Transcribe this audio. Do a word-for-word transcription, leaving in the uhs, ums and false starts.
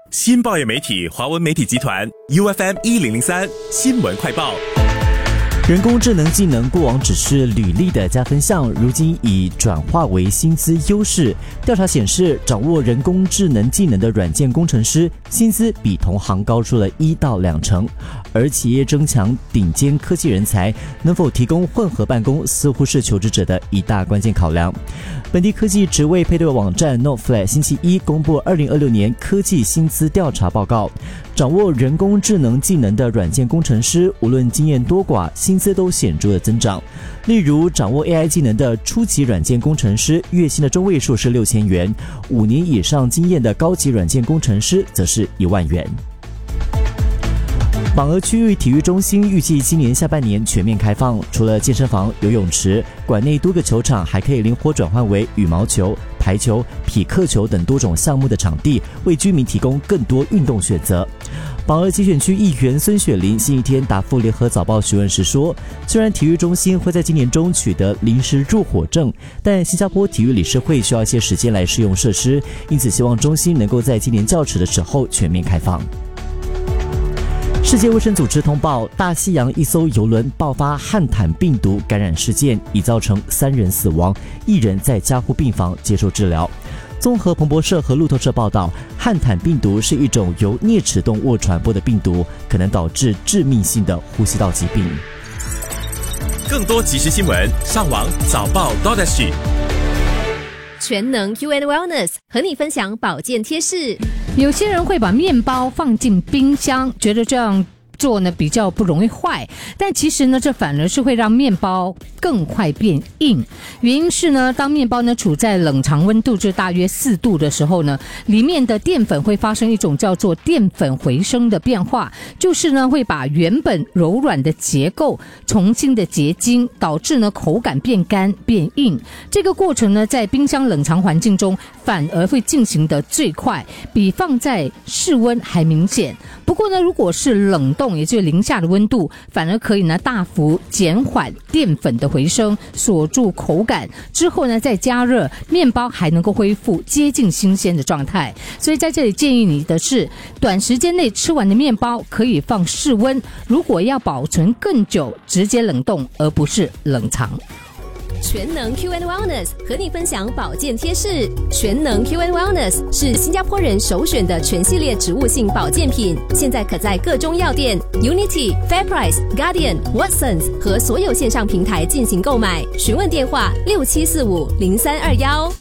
新报业媒体华文媒体集团 U F M 一零零三新闻快报。 人工智能技能过往只是履历的加分项，如今已转化为薪资优势。调查显示，掌握人工智能技能的软件工程师薪资比同行高出了一到两成。而企业争抢顶尖科技人才，能否提供混合办公，似乎是求职者的一大关键考量。本地科技职位配对网站 Noteflat 星期一公布二零二六年科技薪资调查报告，掌握人工智能技能的软件工程师，无论经验多寡，薪资都显著的增长。例如，掌握 A I 技能的初级软件工程师，月薪的中位数是六千元；五年以上经验的高级软件工程师，则是一万元。榜鹅区域体育中心预计今年下半年全面开放，除了健身房、游泳池，馆内多个球场还可以灵活转换为羽毛球、排球、匹克球等多种项目的场地，为居民提供更多运动选择。榜鹅集选区议员孙雪玲星期天答复联合早报询问时说，虽然体育中心会在今年中取得临时入伙证，但新加坡体育理事会需要一些时间来试用设施，因此希望中心能够在今年较迟的时候全面开放。世界卫生组织通报，大西洋一艘邮轮爆发汉坦病毒感染事件，已造成三人死亡，一人在加护病房接受治疗。综合彭博社和路透社报道，汉坦病毒是一种由啮齿动物传播的病毒，可能导致致命性的呼吸道疾病。 更多即时新闻，上网早报 .sg。 全能 Q and Wellness 和你分享保健贴士。 有些人会把面包放进冰箱，觉得这样做呢比较不容易坏，但其实呢这反而是会让面包更快变硬。原因是呢，当面包呢处在冷藏温度至大约四度的时候呢，里面的淀粉会发生一种叫做淀粉回升的变化，就是呢会把原本柔软的结构重新的结晶，导致呢口感变干变硬。这个过程呢在冰箱冷藏环境中反而会进行得最快，比放在室温还明显。不过呢，如果是冷冻，也就是零下的温度，反而可以呢大幅减缓淀粉的回升，锁住口感，之后呢再加热，面包还能够恢复接近新鲜的状态。所以在这里建议你的是，短时间内吃完的面包可以放室温，如果要保存更久，直接冷冻而不是冷藏。 全能 Q and Wellness 和你分享保健贴士。全能 Q and Wellness 是新加坡人首选的全系列植物性保健品，现在可在各中药店、Unity、Fairprice、Guardian、Watsons 和所有线上平台进行购买。询问电话六七四五零三二幺。